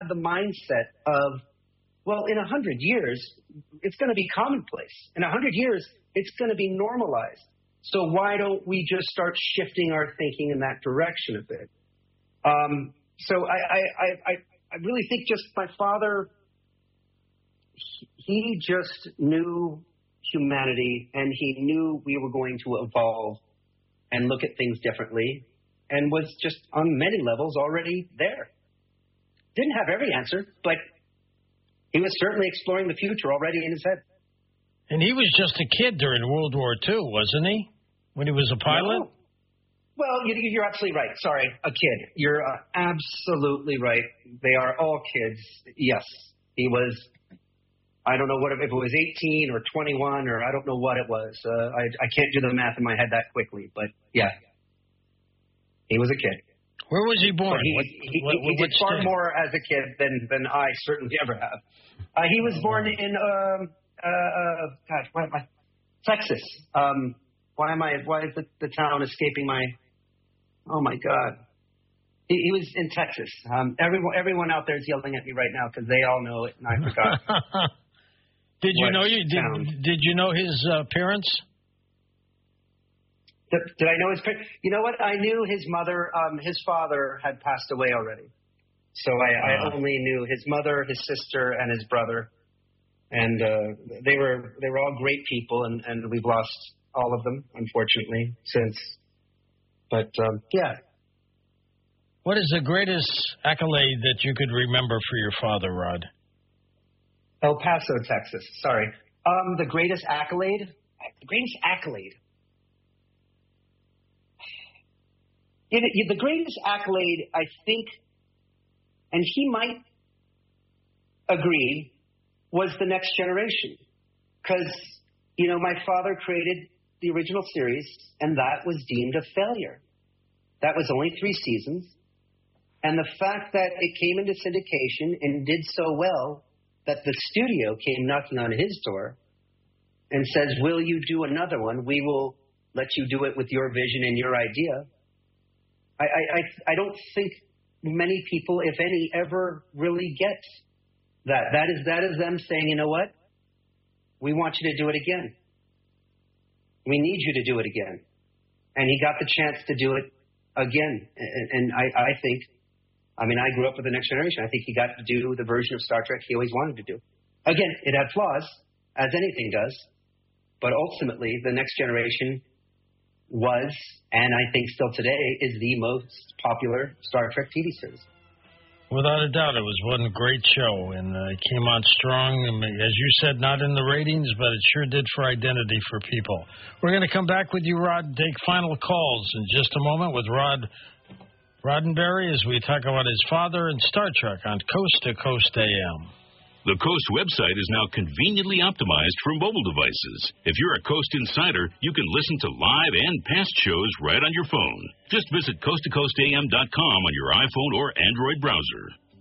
the mindset of, well, in 100 years, it's going to be commonplace. In 100 years, it's going to be normalized. So why don't we just start shifting our thinking in that direction a bit? So I really think just my father, he just knew humanity, and he knew we were going to evolve and look at things differently, and was just on many levels already there. Didn't have every answer, but he was certainly exploring the future already in his head. And he was just a kid during World War II, wasn't he? When he was a pilot? No. Well, you're absolutely right. Sorry, a kid. You're absolutely right. They are all kids. Yes, he was. I don't know if it was 18 or 21 or I don't know what it was. I can't do the math in my head that quickly, but yeah, he was a kid. Where was he born? He did far more as a kid than I certainly ever have. He was born in Texas. Why is the town escaping my? Oh my God. He was in Texas. Everyone out there is yelling at me right now because they all know it, and I forgot. Did you know his parents? Did I know his parents? You know what? I knew his mother. His father had passed away already, so I only knew his mother, his sister, and his brother, and they were all great people, and we've lost all of them, unfortunately, since. But yeah. What is the greatest accolade that you could remember for your father, Rod? El Paso, Texas. Sorry. The greatest accolade? The greatest accolade. The greatest accolade, I think, and he might agree, was The Next Generation. Because, my father created the original series, and that was deemed a failure. That was only 3 seasons. And the fact that it came into syndication and did so well that the studio came knocking on his door and says, will you do another one? We will let you do it with your vision and your idea. I don't think many people, if any, ever really get that. That is them saying, you know what? We want you to do it again. We need you to do it again. And he got the chance to do it again. And I think, I grew up with The Next Generation. I think he got to do the version of Star Trek he always wanted to do. Again, it had flaws, as anything does. But ultimately, The Next Generation was, and I think still today, is the most popular Star Trek TV series. Without a doubt, it was one great show, and it came on strong. As you said, not in the ratings, but it sure did for identity for people. We're going to come back with you, Rod, and take final calls in just a moment with Rod Roddenberry as we talk about his father and Star Trek on Coast to Coast AM. The Coast website is now conveniently optimized for mobile devices. If you're a Coast insider, you can listen to live and past shows right on your phone. Just visit coasttocoastam.com on your iPhone or Android browser.